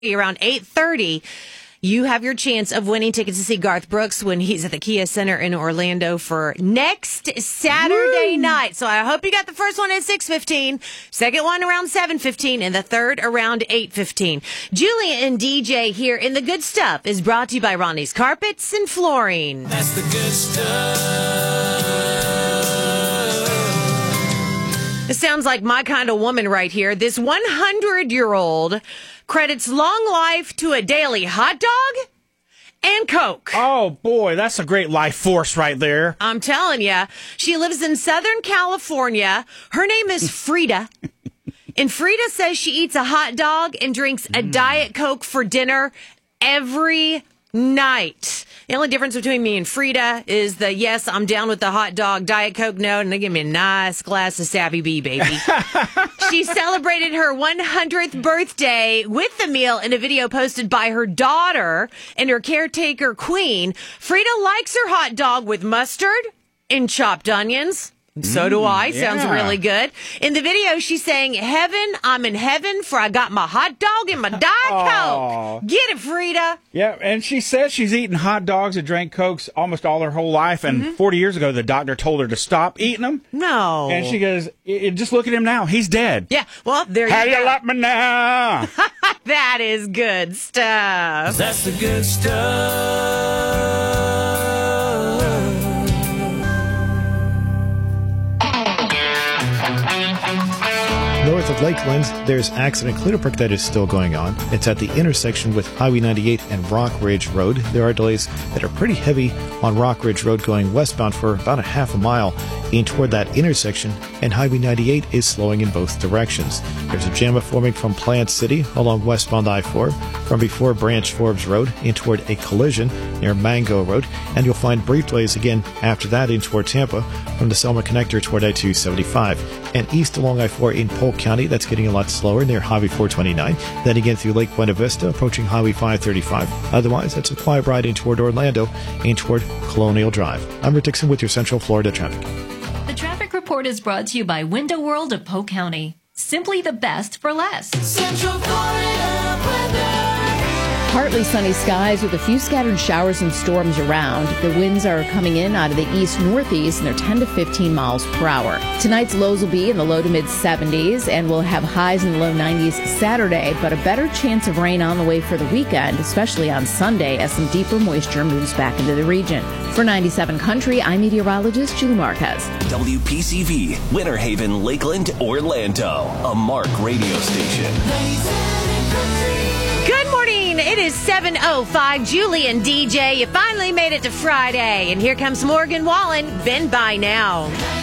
around 8:30. You have your chance of winning tickets to see Garth Brooks when he's at the Kia Center in Orlando for next Saturday night. So I hope you got the first one at 6:15, second one around 7:15, and the third around 8:15. Julia and DJ here in The Good Stuff is brought to you by Ronnie's Carpets and Flooring. That's the good stuff. This sounds like my kind of woman right here. This 100-year-old credits long life to a daily hot dog and Coke. Oh, boy, that's a great life force right there. I'm telling you. She lives in Southern California. Her name is Frida. And Frida says she eats a hot dog and drinks a Diet Coke for dinner every night. The only difference between me and Frida is the yes, I'm down with the hot dog, Diet Coke, no, and they give me a nice glass of Savvy B, baby. She celebrated her 100th birthday with the meal in a video posted by her daughter and her caretaker, Queen. Frida likes her hot dog with mustard and chopped onions. So do I. Sounds really good. In the video, she's saying, "Heaven, I'm in heaven, for I got my hot dog and my Diet Coke." Get it, Frida. Yeah, and she says she's eaten hot dogs and drank Cokes almost all her whole life, and 40 years ago, the doctor told her to stop eating them. No. And she goes, just look at him now. He's dead. Yeah, well, there you go. How you like me now? That is good stuff. That's the good stuff. North of Lakeland, there's accident cleanup work that is still going on. It's at the intersection with Highway 98 and Rock Ridge Road. There are delays that are pretty heavy on Rock Ridge Road going westbound for about a half a mile in toward that intersection, and Highway 98 is slowing in both directions. There's a jam forming from Plant City along westbound I-4 from before Branch Forbes Road in toward a collision near Mango Road, and you'll find brief delays again after that in toward Tampa from the Selma connector toward I-275. And east along I-4 in Polk County, that's getting a lot slower near Highway 429. Then again through Lake Buena Vista, approaching Highway 535. Otherwise, that's a quiet ride in toward Orlando and toward Colonial Drive. I'm Rick Dixon with your Central Florida traffic. The traffic report is brought to you by Window World of Polk County. Simply the best for less. Central Florida weather. Partly sunny skies with a few scattered showers and storms around. The winds are coming in out of the east-northeast, and they're 10 to 15 miles per hour. Tonight's lows will be in the low to mid-70s, and we'll have highs in the low 90s Saturday, but a better chance of rain on the way for the weekend, especially on Sunday, as some deeper moisture moves back into the region. For 97 Country, I'm meteorologist Julie Marquez. WPCV, Winter Haven, Lakeland, Orlando, a Mark radio station. Good morning. It is 7:05. Julie and DJ, you finally made it to Friday. And here comes Morgan Wallen. Been by now.